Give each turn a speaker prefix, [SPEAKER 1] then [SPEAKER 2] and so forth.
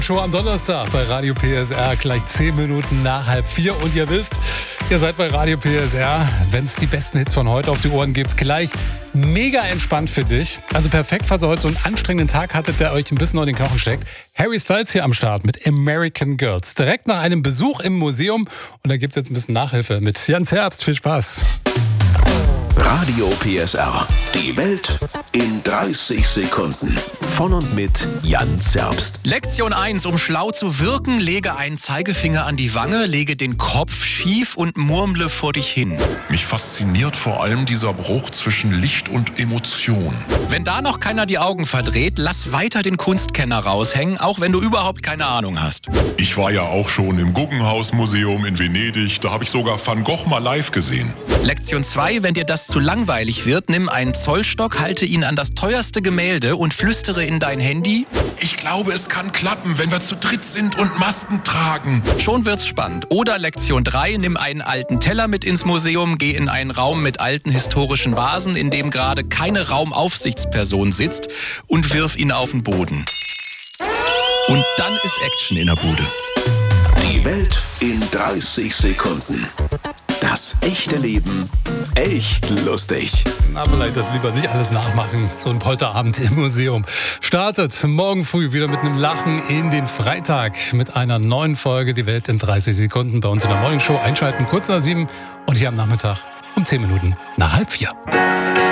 [SPEAKER 1] Show am Donnerstag bei Radio PSR, gleich 10 Minuten nach 3:30. Und ihr wisst, ihr seid bei Radio PSR, wenn es die besten Hits von heute auf die Ohren gibt, gleich mega entspannt für dich. Also perfekt, falls ihr heute so einen anstrengenden Tag hattet, der euch ein bisschen in den Knochen steckt. Harry Styles hier am Start mit American Girls. Direkt nach einem Besuch im Museum. Und da gibt es jetzt ein bisschen Nachhilfe mit Jans Herbst. Viel Spaß.
[SPEAKER 2] Radio PSR. Die Welt in 30 Sekunden. Von und mit Jans Herbst.
[SPEAKER 3] Lektion 1. Um schlau zu wirken, lege einen Zeigefinger an die Wange, lege den Kopf schief und murmle vor dich hin.
[SPEAKER 4] Mich fasziniert vor allem dieser Bruch zwischen Licht und Emotion.
[SPEAKER 3] Wenn da noch keiner die Augen verdreht, lass weiter den Kunstkenner raushängen, auch wenn du überhaupt keine Ahnung hast.
[SPEAKER 4] Ich war ja auch schon im Guggenhaus-Museum in Venedig. Da habe ich sogar Van Gogh mal live gesehen.
[SPEAKER 3] Lektion 2. Wenn dir das zu langweilig wird, nimm einen Zollstock, halte ihn an das teuerste Gemälde und flüstere in dein Handy.
[SPEAKER 4] Ich glaube, es kann klappen, wenn wir zu dritt sind und Masken tragen.
[SPEAKER 3] Schon wird's spannend. Oder Lektion 3. Nimm einen alten Teller mit ins Museum, geh in einen Raum mit alten historischen Vasen, in dem gerade keine Raumaufsichtsperson sitzt, und wirf ihn auf den Boden. Und dann ist Action in der Bude.
[SPEAKER 2] Die Welt in 30 Sekunden. Das echte Leben echt lustig.
[SPEAKER 1] Na, vielleicht das lieber nicht alles nachmachen. So ein Polterabend im Museum startet morgen früh wieder mit einem Lachen in den Freitag mit einer neuen Folge Die Welt in 30 Sekunden bei uns in der Morning Show. Einschalten kurz nach 7 und hier am Nachmittag um 10 Minuten nach 3:30.